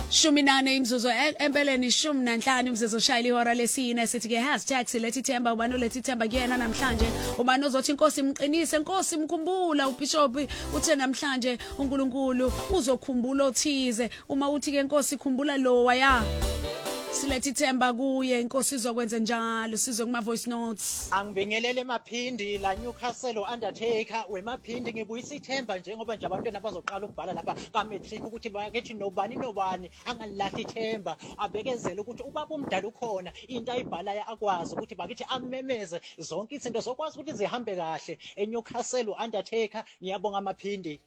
18 imzuzu empeleni 15 imzuzu shayila ihora lesine sithi ke #silethithemba ubani olethithemba kuyena namhlanje ubani ozothi inkosi imqinise inkosi imkhumbula ubishop uthe namhlanje uNkulunkulu uzokhumbula othize uma uthi ke inkosi ikhumbula lo waya silethithemba kuye inkosi izokwenza njalo sizwe kuma voice notes angibingelele emaphindi la Newcastle Undertaker wemaphindi ngibuyisa ithemba njengoba nje abantu abazoqala ukubhala lapha kaMatric ukuthi bakethi nobani angalahli ithemba abekezele ukuthi ubaba umdala ukhona into ayibhala akwazi ukuthi bakithi amemeze zonke izinto zokwazi ukuthi zihambe kahle eNewcastle Undertaker ngiyabonga amaphindi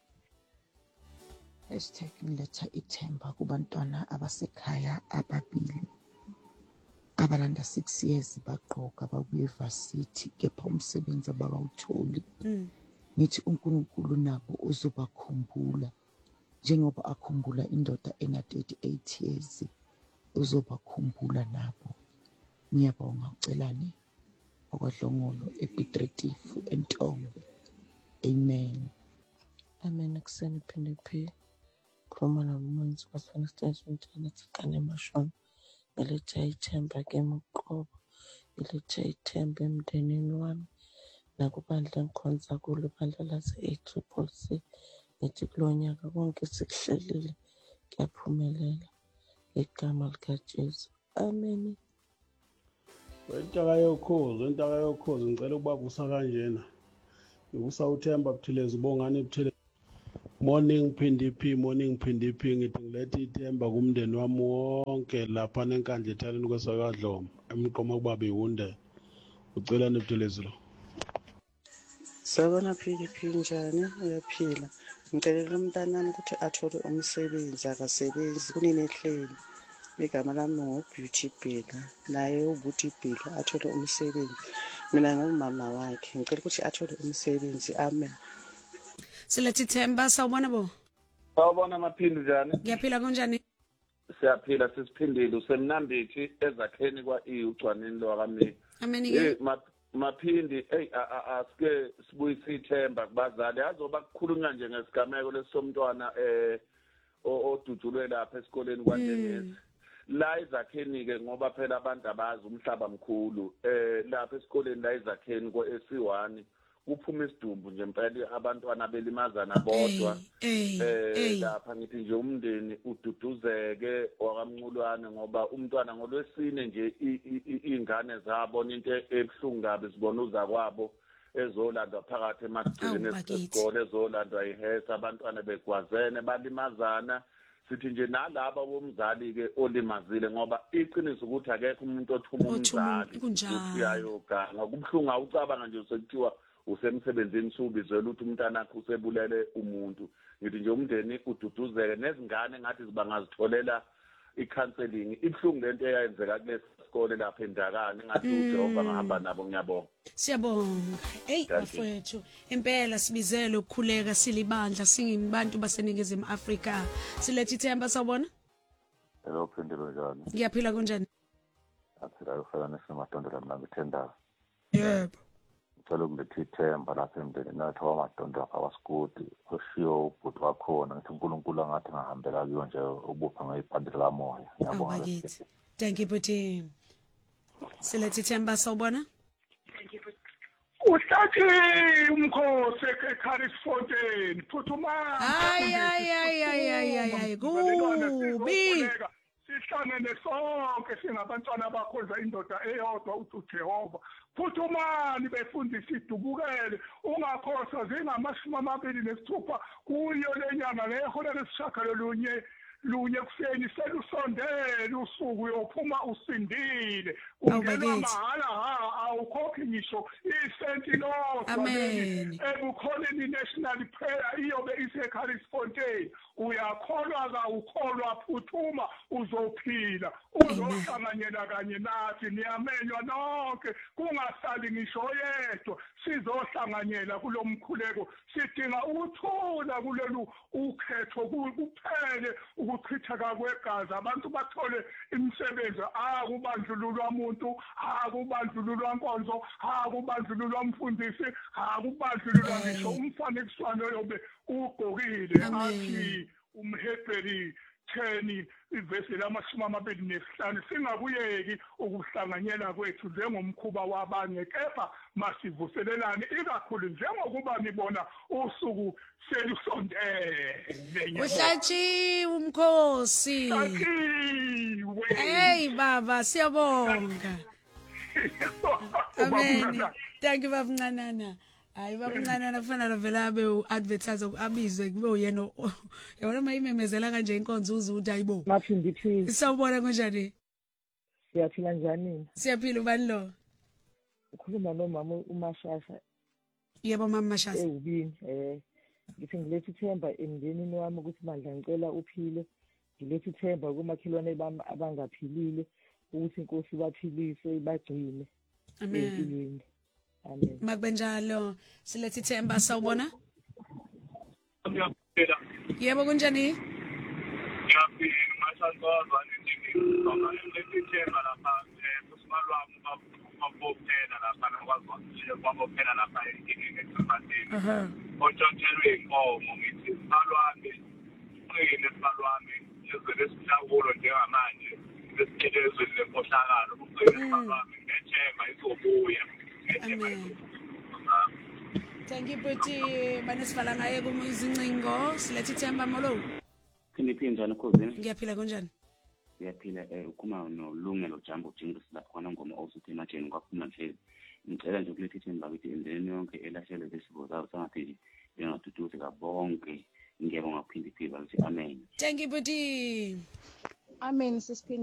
#letha ithemba kubantwana abasekhaya ababili abalanda 6 years baqoka babuye varsity kepha umsebenzi abawutholi nithi uNkulunkulu nabo uzobakhumbula njengoba akhumbula indoda ena 38 years uzobakhumbula nabo ngiyabonga ucelani okwadlongolo ePitretifu eNtombe amen amen akuseni phindiphi khuluma nomuntu wasifana station nethi kane mashona eletha ithemba ke muqobo eletha ithemba emndenini wami nakubandla enkhonza kulo bandla lase ACCC nethi kulonyaka konke sikuhlelile kuyaphumelela igama lika Jesu amen Wentaka yokhozo ngicela ukubavusa kanjena ngibusa uthemba Buthelezi bongani Buthelezi morning phindiphi ngithi ngilethe ithemba kumndeni wami wonke lapha nenkandla ethaleni kwesakadloma emqoma kubabe iwunde ucelani Buthelezi lo Sabona phindiphi njani uyaphila ngicela umntanami ukuthi athole umsebenzi akasebenzi kunehleli igama lami ngoBeauty Bhela naye uBeauty Bhela athole umsebenzi mina ngumama wakhe ngicela ukuthi athole umsebenzi amen silethithemba sawubona bo Sawubona amaphindi njani ngiyaphila kanjani siyaphila sisiphindile usemnambithi ezakheni kwa ucwanini lwakami amen ke maphindi asike sibuyise ithemba kubazali azoba kukhulunywa nje ngesigameko lesomntwana odudulwe lapha esikoleni kwaNdengezi la izakheni ke ngoba phela abantu abazi umhlaba mkhulu lapha esikoleni la izakheni kwa SC1 kuphuma isidumbu nje impela abantwana belimazana bodwa lapha ngithi nje umndeni ududuzeke wakamnculwane ngoba umntwana ngolwesine nje ingane zabona into ebhlungu kabi sibona uza kwabo ezolandwa phakathi emagcileni esikole ezolandwa ihesa abantwana begwazene balimazana sithi nje nalabo bomzali ke olimazile ngoba iqiniso ukuthi akekho umuntu othuma umzali uyayoga kubhlungu awucabanga nje sekuthiwa usemsebenzini subizela ukuthi umntana wakhe usebulele umuntu ngithi nje umndeni ududuzeke nezingane ngathi zibangazitholela icounseling ibhlungu lento eyayenzeka kulesi sikole lapha eNdakani ngathi uJehova ngahamba nabo ngiyabonga siyabonga bafowethu impela sibizele ukukhuleka silibandla singibantu baseningizimu Afrika silethe ithemba sawubona hello phindelo njani ngiyaphila kanjani aphila ufana nesemadondela mina ngithendayo yebo ngicela ukuletha ithemba lapha emndenini nathi wamadondo akwaSigodi oshiyo ubhuti wakhona ngithi uNkulunkulu angathi ngahambela kuyo nje ubupha ngeyibhandela lamoya ngiyabonga thank you buti silethe ithemba sawubona Uhlathi umkhosi eCarrisfontein phuthuma ay kubi sihlangene sonke singabantwana bakhonza indoda eyodwa uJehova phuthumani befundisa idubukele ungakhosa zingama26 kuyo lenyanga lehora lesishagalolunye kuseni selusondele usuku uyophuma usindile ungena mahala awukhokhi ngisho isenti lodwa ebukholeni national prayer iyobe iseCarrisfontein uyakholwa kawukholwa phuthuma uzophila uzohlanganyela kanye nathi niyamenywa nonke kungasali ngisho yedwa sizohlanganyela kulomkhuleko sidinga ukuthula kulolu ukhetho kuphele ukuchitha kwegazi abantu bathole imisebenzi akubandlululwa umuntu akubandlululwa nkonzo akubandlululwa umfundisi akubandlululwa ngisho umfanekiswano yobe ugqokile athi umHebheri 10 ivesi lama-25 singabuyeki ukuhlanganyela kwethu njengomkhuba wabanye kepha masivuselelane ikakhulu njengokuba nibona usuku selusondele. Uhlatshiwe umkhosi. Uhlatshiwe. Hey baba siyabonga. Amen. Thank you baba Ncanana. Hayi baba Ncanana kufanele vela abe uadvertise abizwe kube uyena yabona mayimemezela kanje inkonzo uzuthi ayibo. Maphindiphi. Sawubona kanjani? Siyaphila njani? Siyaphila ubani lo? Ukhuluma nomama uMashasha. Yebo mama Mashasha. Ubini ngithi ngilethe ithemba emndenini wami ukuthi manje ngicela uphile. Ngilethe ithemba kumakhelwane bami abangaphilile ukuthi inkosi baphilise bagcine. Amen. Amen. Makubenjalo silethe ithemba sawubona? Ngiyaphila. Yebo kunjani? Ngiyaphila masazozwa nini ngoba lethi ithemba lapha kusimalwami babophela lapha nakwazi babophela lapha ekhaya. Otshontshelwe inkomo ngithi simalwami uqine simalwami lezwe lesihlawulo njengamanje lesithelezwe lenkohlakalo uqine simalwami ngethemba izobuya. Amen. Thank you Pretty banesifala ngaye kumizincingo silethe ithemba molo. Phindiphi njani khosini? Ngiyaphila kanjani? Ngiyaphila ukuma nolungelo jambo jingles la khona ngoma osuthi imajeni kwaphuma nje. Ngicela nje ukulethe ithemba ukuthi endeni yonke elahlele lesifo zayo sangapheli bengaduduze kabonke ngiyabonga Phindiphi bathi amen. Thank you Pretty. Amen sisiphinde